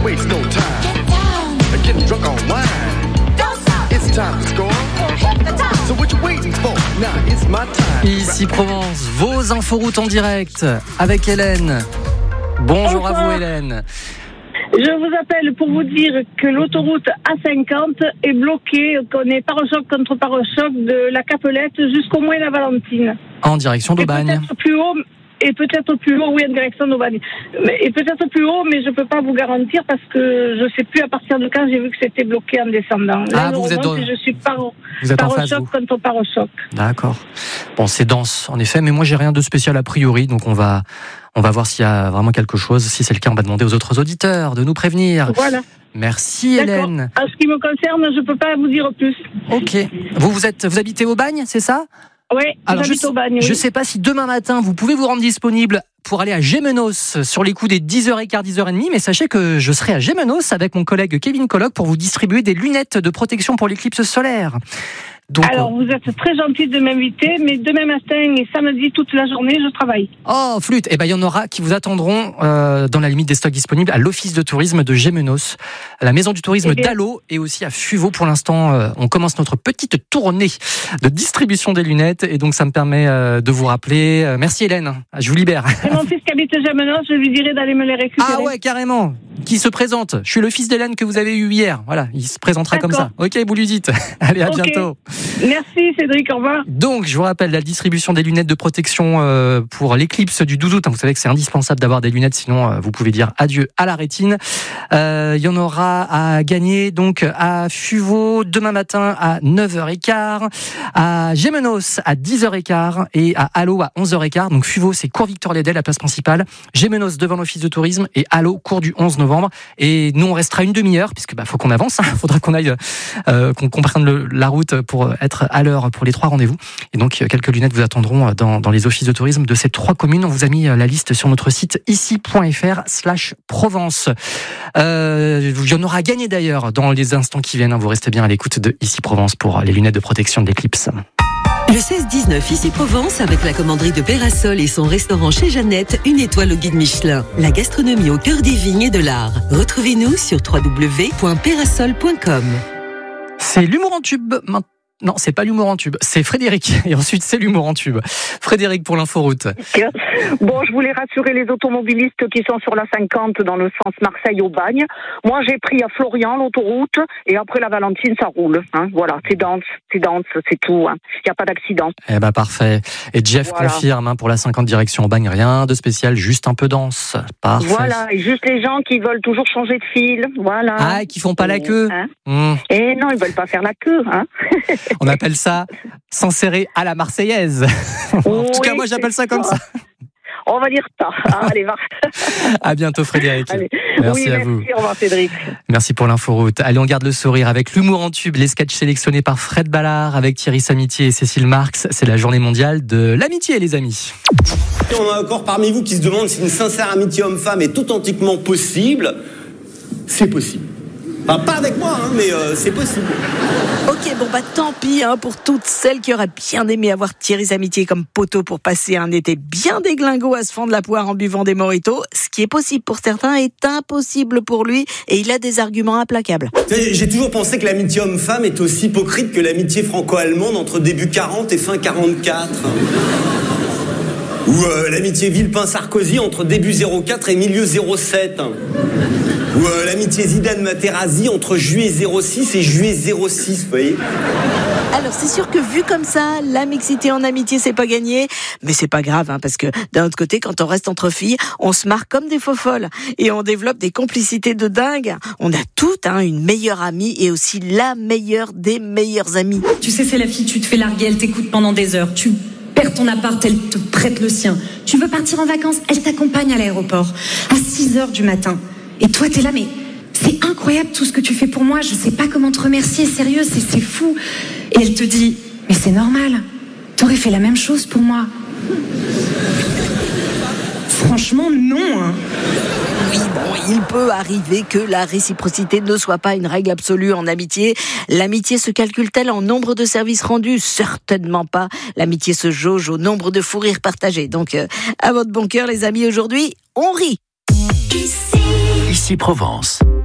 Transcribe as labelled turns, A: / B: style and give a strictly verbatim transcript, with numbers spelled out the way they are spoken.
A: waste no time. Getting drunk on wine. It's time to score. So what you waiting for? Now it's my time.
B: Ici Provence, vos inforoutes en direct avec Hélène. Bonjour
C: Bonsoir.
B: à vous Hélène.
C: Je vous appelle pour vous dire que l'autoroute A cinquante est bloquée, qu'on est pare-choc contre pare-choc de la Capelette jusqu'au moins la Valentine.
B: En direction d'Aubagne.
C: Et peut-être plus haut, et peut-être plus haut, oui, en direction d'Aubagne. Mais- Et peut-être plus haut, mais je peux pas vous garantir parce que je sais plus à partir de quand j'ai vu que c'était bloqué en descendant.
B: Ah,
C: Là,
B: vous
C: je
B: êtes
C: remonte
B: dans-
C: et je suis pare-
B: Vous êtes en face,
C: pare-choc
B: vous.
C: contre pare-choc.
B: D'accord. Bon, c'est dense, en effet, mais moi j'ai rien de spécial a priori, donc on va, on va voir s'il y a vraiment quelque chose. Si c'est le cas, on va demander aux autres auditeurs de nous prévenir.
C: Voilà.
B: Merci
C: D'accord.
B: Hélène.
C: En ce qui me concerne, je peux pas vous dire plus.
B: Ok. Vous, vous êtes, vous habitez Aubagne, c'est ça?
C: Oui,
B: Alors, je
C: j'habite au bagne.
B: Je
C: oui.
B: sais pas si demain matin vous pouvez vous rendre disponible pour aller à Gémenos sur les coups des dix heures quinze, dix heures trente, mais sachez que je serai à Gémenos avec mon collègue Kevin Colloc pour vous distribuer des lunettes de protection pour l'éclipse solaire. Donc,
C: Alors, vous êtes très gentil de m'inviter, mais demain matin et samedi, toute la journée, je travaille.
B: oh, flûte. Eh ben, il y en aura qui vous attendront euh, dans la limite des stocks disponibles à l'office de tourisme de Gémenos, à la maison du tourisme
C: Eh bien.
B: d'Allo et aussi à Fuveau. Pour l'instant, euh, on commence notre petite tournée de distribution des lunettes et donc ça me permet euh, de vous rappeler. Euh, merci Hélène. Je vous libère.
C: C'est mon fils qui habite Gémenos, je lui dirai d'aller me les récupérer.
B: Ah ouais, carrément. Qui se présente. Je suis le fils d'Hélène que vous avez eu hier. Voilà, il se présentera comme ça. Ok, vous lui dites. Allez, à
C: Ok.
B: bientôt.
C: Merci Cédric, au revoir.
B: Donc, je vous rappelle la distribution des lunettes de protection euh, pour l'éclipse du douze août. Vous savez que c'est indispensable d'avoir des lunettes, sinon euh, vous pouvez dire adieu à la rétine. Euh, Il y en aura à gagner donc à Fuveau demain matin à neuf heures quinze, à Gémenos à dix heures quinze et à Allo à onze heures quinze. Donc Fuveau, c'est cours Victor Lédel, la place principale. Gémenos devant l'office de tourisme et Allo, cours du onze novembre. Et nous, on restera une demi-heure puisque bah faut qu'on avance. Il faudra qu'on aille, euh, qu'on comprenne le, la route pour être à l'heure pour les trois rendez-vous. Et donc, quelques lunettes vous attendront dans, dans les offices de tourisme de ces trois communes. On vous a mis la liste sur notre site ici.fr slash Provence. Euh, il y en aura gagné d'ailleurs dans les instants qui viennent. Vous restez bien à l'écoute de Ici Provence pour les lunettes de protection de l'éclipse.
D: Le seize dix-neuf ici Provence avec la commanderie de Pérasol et son restaurant chez Jeannette, une étoile au guide Michelin. La gastronomie au cœur des vignes et de l'art. Retrouvez-nous sur w w w point pérasol point com.
B: C'est l'humour en tube maintenant. Non, c'est pas l'humour en tube, c'est Frédéric. Et ensuite, c'est l'humour en tube. Frédéric pour l'inforoute.
E: Bon, je voulais rassurer les automobilistes qui sont sur la cinquante dans le sens Marseille-Aubagne. Moi, j'ai pris à Florian l'autoroute et après la Valentine, ça roule. Hein. Voilà, c'est dense, c'est dense, c'est tout. Il hein. n'y a pas d'accident.
B: Eh ben parfait. Et Jeff
E: Voilà.
B: confirme hein, pour la cinquante direction Aubagne, rien de spécial, juste un peu dense. Parfait.
E: Voilà, et juste les gens qui veulent toujours changer de fil. Voilà.
B: Ah, qui font pas la queue.
E: Hein.
B: Mmh.
E: Et non, ils veulent pas faire la queue. Hein.
B: On appelle ça s'enserrer à la Marseillaise. En tout cas,
E: Oui,
B: moi, j'appelle ça comme ça.
E: On va dire ça. Ah, allez, va.
B: À bientôt, Frédéric.
E: Allez.
B: Merci
E: oui,
B: à
E: merci,
B: vous.
E: au revoir Cédric.
B: Merci pour l'inforoute. Allez, on garde le sourire avec l'humour en tube, les sketchs sélectionnés par Fred Ballard avec Thierry Samitier et Cécile Marx. C'est la journée mondiale de l'amitié, les amis.
F: On a encore parmi vous qui se demandent si une sincère amitié homme-femme est authentiquement possible. C'est possible. Enfin, pas avec moi, hein, mais euh, c'est possible.
G: Ok, bon bah tant pis hein, pour toutes celles qui auraient bien aimé avoir Thierry Samitier comme poteau pour passer un été bien déglingo à se fendre la poire en buvant des mojitos. Ce qui est possible pour certains est impossible pour lui et il a des arguments implacables.
F: J'ai toujours pensé que l'amitié homme-femme est aussi hypocrite que l'amitié franco-allemande entre début quarante et fin quarante-quatre. Ou euh, l'amitié Villepin-Sarkozy entre début zéro quatre et milieu zéro sept. Ou euh, l'amitié Zidane-Materazzi entre juillet zéro six et juillet zéro six, vous voyez.
G: Alors c'est sûr que vu comme ça, la mixité en amitié c'est pas gagné, mais c'est pas grave hein, parce que d'un autre côté quand on reste entre filles, on se marre comme des faux folles et on développe des complicités de dingue. On a toutes hein, une meilleure amie et aussi la meilleure des meilleures amies.
H: Tu sais, c'est la fille, tu te fais larguer, elle t'écoute pendant des heures, tu perds ton appart, elle te prête le sien. Tu veux partir en vacances, elle t'accompagne à l'aéroport à six heures du matin. Et toi, t'es là, mais c'est incroyable tout ce que tu fais pour moi, je sais pas comment te remercier, sérieux, c'est, c'est fou. Et elle te dit, mais c'est normal, t'aurais fait la même chose pour moi. Franchement, non. Hein.
G: Oui, bon, il peut arriver que la réciprocité ne soit pas une règle absolue en amitié. L'amitié se calcule-t-elle en nombre de services rendus ? Certainement pas. L'amitié se jauge au nombre de fous rires partagés. Donc, euh, à votre bon cœur, les amis, aujourd'hui, on rit.
I: Ici Provence.